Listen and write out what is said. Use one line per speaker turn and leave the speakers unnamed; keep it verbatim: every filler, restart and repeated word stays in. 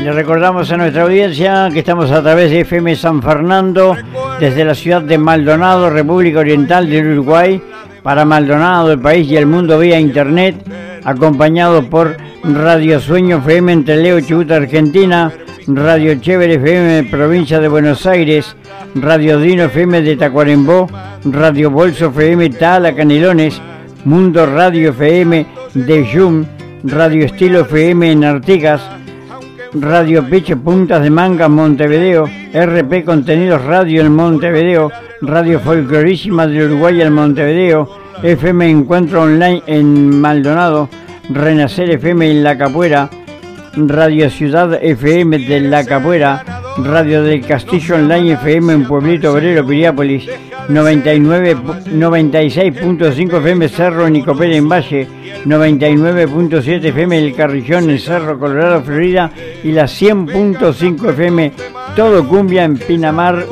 Le recordamos a nuestra audiencia que estamos a través de F M San Fernando, desde la ciudad de Maldonado, República Oriental del Uruguay, para Maldonado, el país y el mundo vía internet, acompañado por Radio Sueño F M en Trelew, Chubut, Argentina, Radio Chévere F M, provincia de Buenos Aires, Radio Dino F M de Tacuarembó, Radio Bolso F M Tala, Canelones, Mundo Radio F M de Yum, Radio Estilo F M en Artigas, Radio Peche Puntas de Manga, Montevideo, R P Contenidos Radio en Montevideo, Radio Folclorísima del Uruguay en Montevideo, F M Encuentro Online en Maldonado, Renacer F M en La Capuera, Radio Ciudad F M de La Capuera, Radio del Castillo Online F M en Pueblito Obrero, Piriápolis, noventa y nueve, noventa y seis punto cinco F M Cerro Nicopera en Valle, noventa y nueve punto siete F M El Carrillón en Cerro Colorado, Florida, y la cien punto cinco F M Todo Cumbia en Pinamar,